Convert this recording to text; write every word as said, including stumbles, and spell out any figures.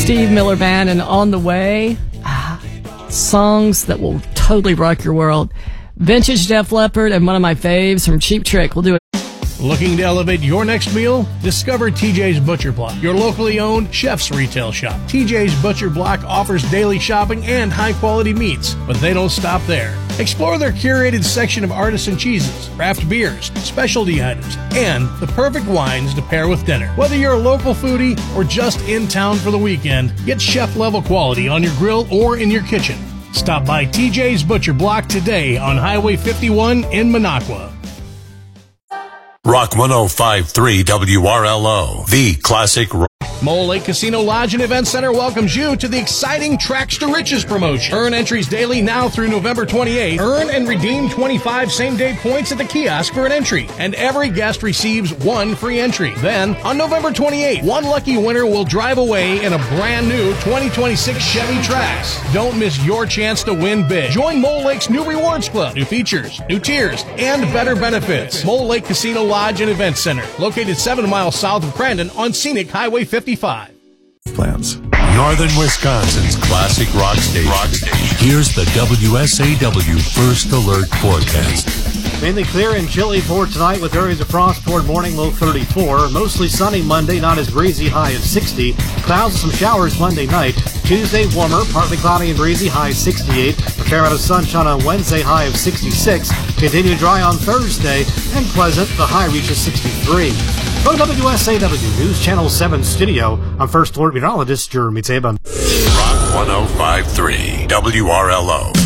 Steve Miller Band and On the Way. Ah, songs that will totally rock your world. Vintage Def Leppard and one of my faves from Cheap Trick. We'll do it. Looking to elevate your next meal? Discover T J's Butcher Block, your locally owned chef's retail shop. T J's Butcher Block offers daily shopping and high-quality meats, but they don't stop there. Explore their curated section of artisan cheeses, craft beers, specialty items, and the perfect wines to pair with dinner. Whether you're a local foodie or just in town for the weekend, get chef-level quality on your grill or in your kitchen. Stop by T J's Butcher Block today on Highway fifty-one in Minocqua. Rock one oh five point three W R L O, the classic rock. Mole Lake Casino Lodge and Event Center welcomes you to the exciting Tracks to Riches promotion. Earn entries daily now through November twenty-eighth. Earn and redeem twenty-five same-day points at the kiosk for an entry, and every guest receives one free entry. Then, on November twenty-eighth, one lucky winner will drive away in a brand new twenty twenty-six Chevy Trax. Don't miss your chance to win big. Join Mole Lake's new Rewards Club, new features, new tiers, and better benefits. Mole Lake Casino Lodge and Event Center, located seven miles south of Crandon on scenic Highway fifty-five. Plans. Northern Wisconsin's classic rock station. rock station. Here's the W S A W First Alert forecast. Mainly clear and chilly for tonight with areas of frost toward morning, low thirty-four. Mostly sunny Monday, not as breezy, high of sixty. Clouds and some showers Monday night. Tuesday, warmer, partly cloudy and breezy, high sixty-eight. A fair amount of sunshine on Wednesday, high of sixty-six. Continue dry on Thursday, and pleasant, the high reaches sixty-three. From W S A W News Channel seven studio, I'm First Alert Meteorologist Jeremy Taban. Rock one oh five point three W R L O.